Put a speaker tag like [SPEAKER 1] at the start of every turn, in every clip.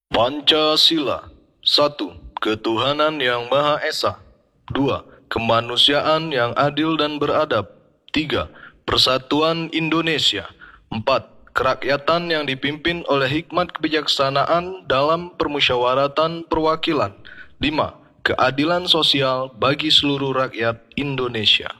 [SPEAKER 1] Pancasila. 1. Ketuhanan yang Maha Esa. 2. Kemanusiaan yang adil dan beradab. 3. Persatuan Indonesia. 4. Kerakyatan yang dipimpin oleh hikmat kebijaksanaan dalam permusyawaratan perwakilan. 5. Keadilan sosial bagi seluruh rakyat Indonesia.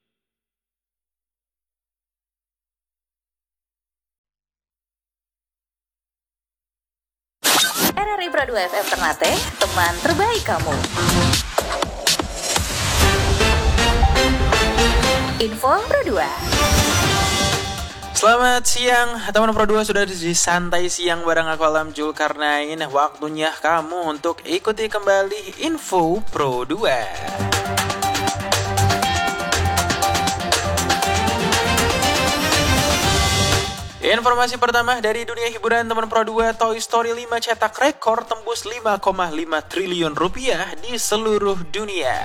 [SPEAKER 2] RRI Pro 2 FM Ternate, teman terbaik kamu. Info Pro 2.
[SPEAKER 3] Selamat siang, teman Pro 2, sudah di santai siang bareng aku Alam Julkarnain. Waktunya kamu untuk ikuti kembali Info Pro 2. Informasi pertama dari dunia hiburan, teman Pro 2. Toy Story 5 cetak rekor tembus 5,5 triliun rupiah di seluruh dunia.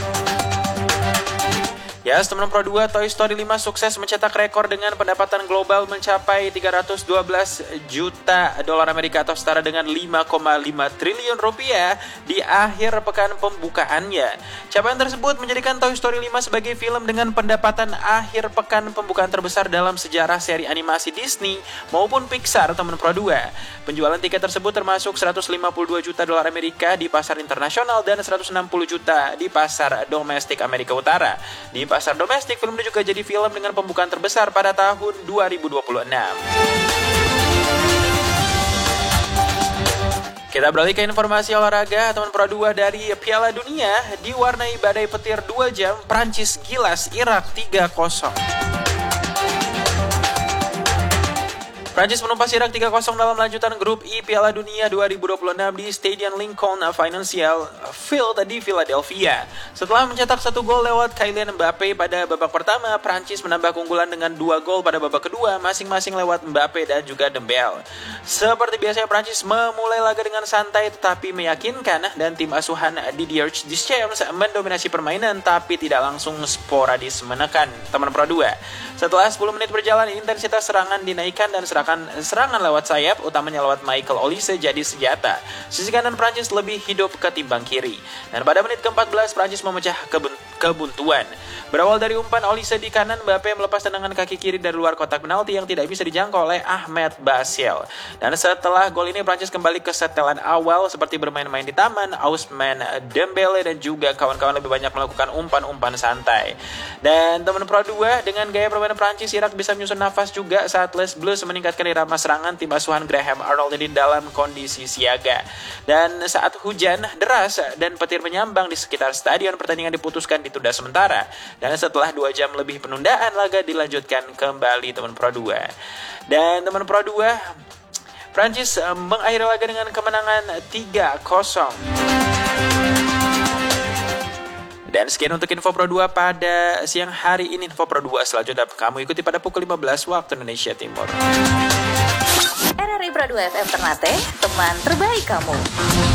[SPEAKER 3] Ya, teman Pro 2, Toy Story 5 sukses mencetak rekor dengan pendapatan global mencapai 312 juta dolar Amerika atau setara dengan 5,5 triliun rupiah di akhir pekan pembukaannya. Capaian tersebut menjadikan Toy Story 5 sebagai film dengan pendapatan akhir pekan pembukaan terbesar dalam sejarah seri animasi Disney maupun Pixar, teman Pro 2. Penjualan tiket tersebut termasuk 152 juta dolar Amerika di pasar internasional dan 160 juta di pasar domestik Amerika Utara. Di pasar domestik, film ini juga jadi film dengan pembukaan terbesar pada tahun 2026. Kita beralih ke informasi olahraga, teman Pro 2. Dari Piala Dunia, diwarnai badai petir 2 jam, Prancis gilas Irak 3-0. Prancis menumpas Irak 3-0 dalam lanjutan grup I Piala Dunia 2026 di Stadion Lincoln Financial Field di Philadelphia. Setelah mencetak 1 gol lewat Kylian Mbappe pada babak pertama, Prancis menambah keunggulan dengan 2 gol pada babak kedua, masing-masing lewat Mbappe dan juga Dembele. Seperti biasanya, Prancis memulai laga dengan santai tetapi meyakinkan, dan tim asuhan Didier Deschamps mendominasi permainan tapi tidak langsung sporadis menekan, teman Pro 2. Setelah 10 menit berjalan, intensitas serangan dinaikkan dan serangan lewat sayap, utamanya lewat Michael Olise, jadi senjata. Sisi kanan Prancis lebih hidup ketimbang kiri. Dan pada menit ke-14, Prancis memecah kebuntuan. Berawal dari umpan Olise di kanan, Mbappe melepas tendangan kaki kiri dari luar kotak penalti yang tidak bisa dijangkau oleh Ahmed Bassiel. Dan setelah gol ini, Prancis kembali ke setelan awal seperti bermain-main di taman. Ousmane Dembele dan juga kawan-kawan lebih banyak melakukan umpan-umpan santai. Dan teman Pro 2, dengan gaya permainan Prancis, Irak bisa menyusun nafas juga saat Les Bleus meningkatkan irama serangan tim asuhan Graham Arnold ini dalam kondisi siaga. Dan saat hujan deras dan petir menyambang di sekitar stadion, pertandingan diputuskan ditunda sementara. Dan setelah 2 jam lebih penundaan, laga dilanjutkan kembali, teman Pro 2. Dan teman Pro 2, Prancis mengakhiri laga dengan kemenangan 3-0. Dan sekian untuk Info Pro 2 pada siang hari ini. Info Pro 2 selanjutnya kamu ikuti pada pukul 15 waktu Indonesia Timur.
[SPEAKER 2] RRI Pro 2 FM Ternate, teman terbaik kamu.